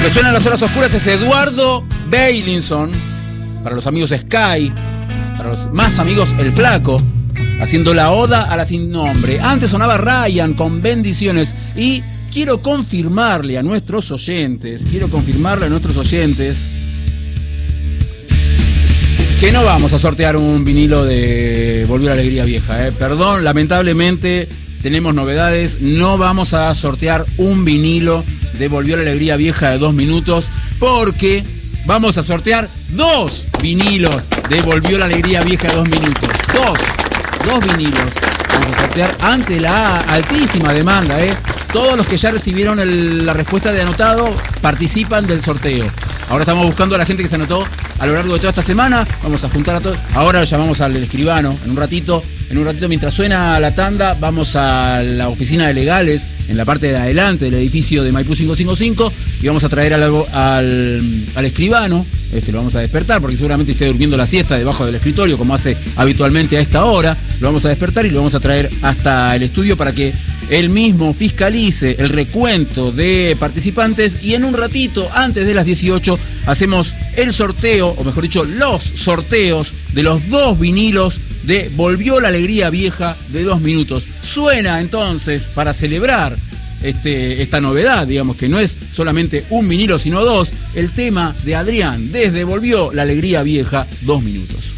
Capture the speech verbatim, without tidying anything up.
que suena en las horas oscuras es Eduardo Bailinson, para los amigos Sky, para los más amigos El Flaco, haciendo la oda a la sin nombre. Antes sonaba Ryan con Bendiciones y quiero confirmarle a nuestros oyentes, quiero confirmarle a nuestros oyentes que no vamos a sortear un vinilo de Volvió la Alegría Vieja, eh. Perdón, lamentablemente tenemos novedades, no vamos a sortear un vinilo de Volvió la Alegría Vieja de dos minutos, porque vamos a sortear dos vinilos de Volvió la Alegría Vieja de dos minutos. Dos, dos vinilos. Vamos a sortear ante la altísima demanda, ¿eh? Todos los que ya recibieron el, la respuesta de anotado participan del sorteo. Ahora estamos buscando a la gente que se anotó a lo largo de toda esta semana. Vamos a juntar a todos. Ahora llamamos al escribano en un ratito. En un ratito, mientras suena la tanda, vamos a la oficina de legales en la parte de adelante del edificio de Maipú quinientos cincuenta y cinco y vamos a traer al, al, al escribano. Este, lo vamos a despertar porque seguramente esté durmiendo la siesta debajo del escritorio, como hace habitualmente a esta hora. Lo vamos a despertar y lo vamos a traer hasta el estudio para que él mismo fiscalice el recuento de participantes, y en un ratito, antes de las dieciocho, hacemos el sorteo, o mejor dicho, los sorteos de los dos vinilos de Volvió la Alegría Vieja de dos minutos. Suena entonces, para celebrar este, esta novedad, digamos que no es solamente un vinilo sino dos, el tema de Adrián, desde Volvió la Alegría Vieja, dos minutos.